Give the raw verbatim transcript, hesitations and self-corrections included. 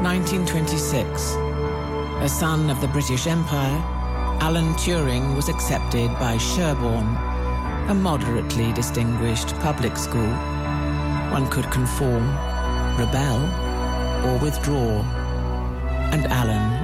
nineteen twenty-six. A son of the British Empire, Alan Turing was accepted by Sherborne, a moderately distinguished public school. One could conform, rebel, or withdraw, and Alan